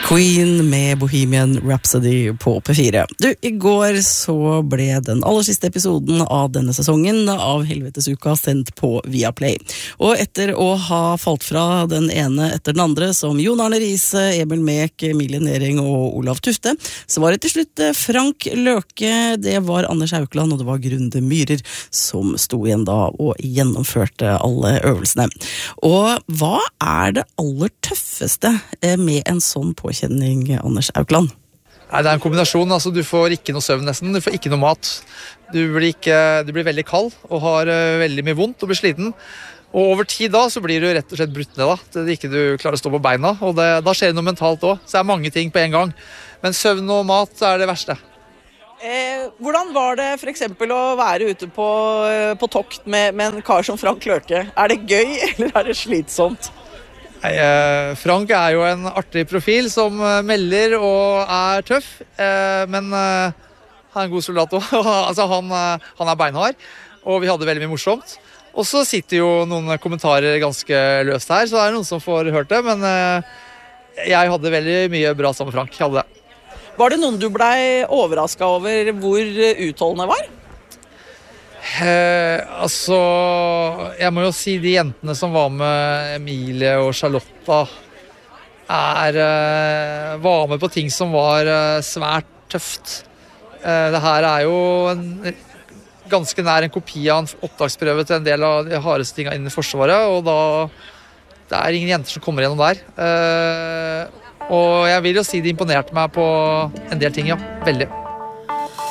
Queen med Bohemian Rhapsody på P4. Du, i går så ble den aller siste episoden av denne sesongen av Helvetesuka sendt på Viaplay. Og etter å ha falt fra den ene etter den andre, som Jon Arne Riise, Emil Mek, Emilie Nering og Olav Tufte, så var det til slutt Frank Løke, det var Anders Haukeland og det var Grunde Myhrer som sto igjen da og gjennomførte alle øvelsene. Og hva er det aller tøffeste med en sånn påkjenning, Anders Haukeland? Nei, det er en kombinasjon, altså du får ikke noe søvn nesten, du får ikke noe mat. Du blir veldig kald og har veldig mye vondt og blir sliten. Og over tid da så blir du rett og slett brutt ned da, til ikke du klarer å stå på beina. Og da skjer det noe mentalt også, så det er mange ting på en gang. Men søvn og mat er det verste. Hvordan var det for eksempel å være ute på tokt med en kar som Frank Løke? Er det gøy, eller er det slitsomt? Nei, Frank er jo en artig profil som melder og er tøff, men han er en god soldat også. Altså, han er beinhard, og vi hadde veldig mye morsomt. Og så sitter jo noen kommentarer ganske løst her, så det er noen som får hørt det, men jeg hadde veldig mye bra sammen med Frank. Jeg hadde det. Var det noen du ble overrasket over hvor utholdende var? Altså, jeg må jo si de jentene som var med Emilie og Charlotta var med på ting som var svært tøft. Det her er jo ganske nær en kopi av en opptaksprøve til en del av de hardeste tingene innen Forsvaret, og det er ingen jenter som kommer gjennom der. Og jeg vil jo si de imponerte meg på en del ting, ja, veldig.